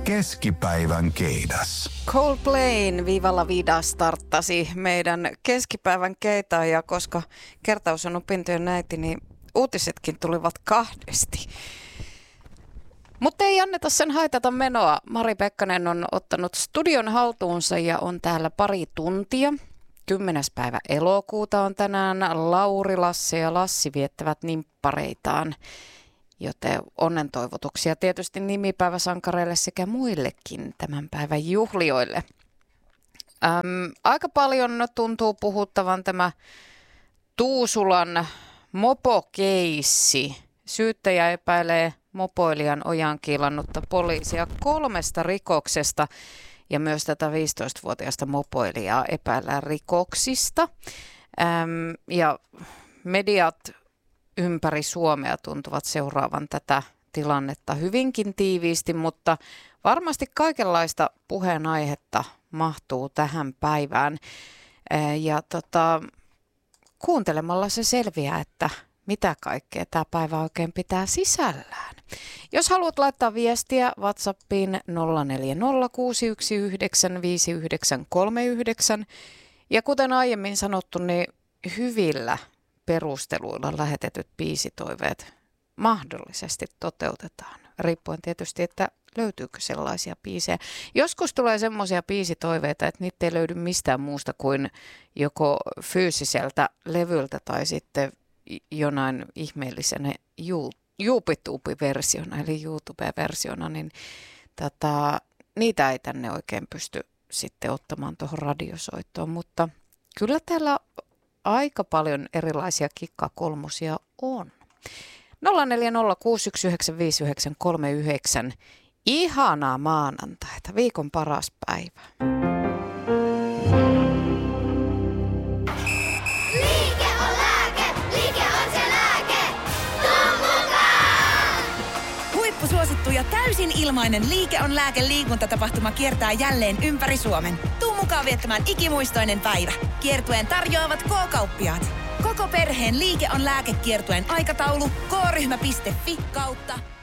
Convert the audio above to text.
Keskipäivän keidas. Coldplayn Viva Vida starttasi meidän keskipäivän keitaa, ja koska kertaus on opintojen äiti, niin uutisetkin tulivat kahdesti. Mutta ei anneta sen haitata menoa. Mari Pekkanen on ottanut studion haltuunsa ja on täällä pari tuntia. 10. päivä elokuuta on tänään. Lauri, Lassi ja Lassi viettävät nimppareitaan. Joten onnentoivotuksia tietysti nimipäiväsankareille sekä muillekin tämän päivän juhlioille. Aika paljon tuntuu puhuttavan tämä Tuusulan mopokeissi. Syyttäjä epäilee mopoilijan ojan kiilannutta poliisia 3 rikoksesta ja myös tätä 15-vuotiaasta mopoilijaa epäillään rikoksista. Ja mediat ympäri Suomea tuntuvat seuraavan tätä tilannetta hyvinkin tiiviisti, mutta varmasti kaikenlaista puheenaihetta mahtuu tähän päivään. Ja kuuntelemalla se selviää, että mitä kaikkea tämä päivä oikein pitää sisällään. Jos haluat laittaa viestiä WhatsAppiin 0406195939, ja kuten aiemmin sanottu, niin hyvillä perusteluilla lähetetyt biisitoiveet mahdollisesti toteutetaan. Riippuen tietysti, että löytyykö sellaisia biisejä. Joskus tulee semmoisia biisitoiveita, että niitä ei löydy mistään muusta kuin joko fyysiseltä levyltä tai sitten jonain ihmeellisenä YouTuber-versiona, eli YouTube-versiona, niin niitä ei tänne oikein pysty sitten ottamaan tuohon radiosoittoon, mutta kyllä täällä aika paljon erilaisia kikkakolmosia on. 0406195939. Ihanaa maanantaita, viikon paras päivä. Liike on lääke, liike on se lääke. Tuu mukaan! Huippusuosittu ja täysin ilmainen Liike on lääke -liikuntatapahtuma kiertää jälleen ympäri Suomen. Tuu mukaan viettämään ikimuistoinen päivä. Kiertueen tarjoavat K-kauppiaat. Koko perheen Liike on lääke -kiertueen aikataulu k-ryhmä.fi/